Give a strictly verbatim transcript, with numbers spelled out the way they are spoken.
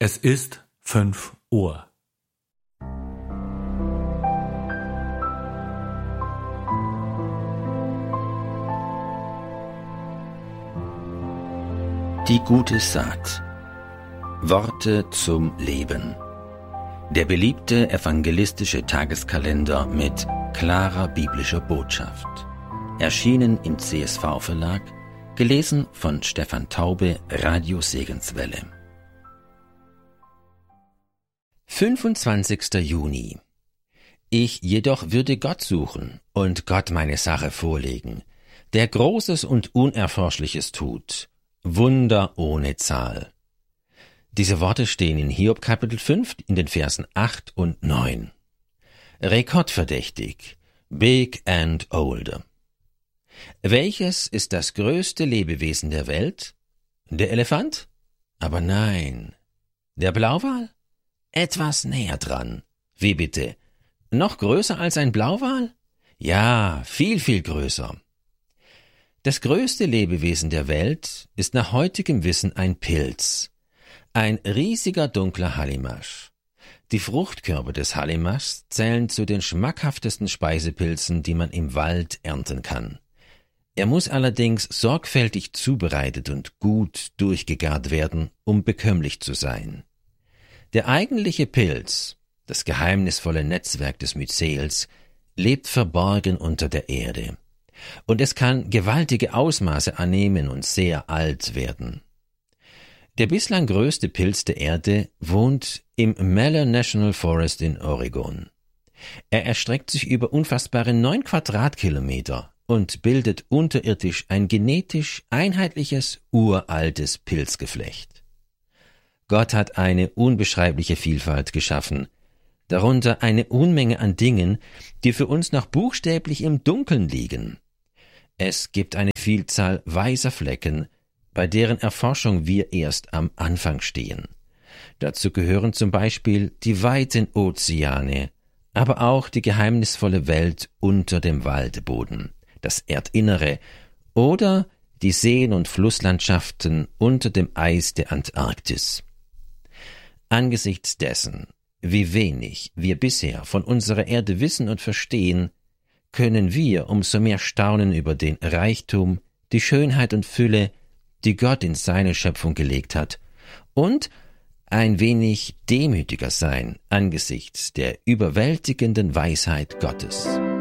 Es ist fünf Uhr. Die gute Saat. Worte zum Leben. Der beliebte evangelistische Tageskalender mit klarer biblischer Botschaft. Erschienen im C S V-Verlag, gelesen von Stefan Taube, Radio Segenswelle. fünfundzwanzigster Juni. Ich jedoch würde Gott suchen und Gott meine Sache vorlegen, der Großes und Unerforschliches tut, Wunder ohne Zahl. Diese Worte stehen in Hiob Kapitel fünf in den Versen acht und neun. Rekordverdächtig, big and older. Welches ist das größte Lebewesen der Welt? Der Elefant? Aber nein. Der Blauwal? Etwas näher dran. Wie bitte? Noch größer als ein Blauwal? Ja, viel, viel größer. Das größte Lebewesen der Welt ist nach heutigem Wissen ein Pilz. Ein riesiger dunkler Hallimasch. Die Fruchtkörper des Hallimaschs zählen zu den schmackhaftesten Speisepilzen, die man im Wald ernten kann. Er muss allerdings sorgfältig zubereitet und gut durchgegart werden, um bekömmlich zu sein. Der eigentliche Pilz, das geheimnisvolle Netzwerk des Myzels, lebt verborgen unter der Erde. Und es kann gewaltige Ausmaße annehmen und sehr alt werden. Der bislang größte Pilz der Erde wohnt im Malheur National Forest in Oregon. Er erstreckt sich über unfassbare neun Quadratkilometer und bildet unterirdisch ein genetisch einheitliches, uraltes Pilzgeflecht. Gott hat eine unbeschreibliche Vielfalt geschaffen, darunter eine Unmenge an Dingen, die für uns noch buchstäblich im Dunkeln liegen. Es gibt eine Vielzahl weißer Flecken, bei deren Erforschung wir erst am Anfang stehen. Dazu gehören zum Beispiel die weiten Ozeane, aber auch die geheimnisvolle Welt unter dem Waldboden, das Erdinnere oder die Seen- und Flusslandschaften unter dem Eis der Antarktis. Angesichts dessen, wie wenig wir bisher von unserer Erde wissen und verstehen, können wir umso mehr staunen über den Reichtum, die Schönheit und Fülle, die Gott in seine Schöpfung gelegt hat, und ein wenig demütiger sein angesichts der überwältigenden Weisheit Gottes.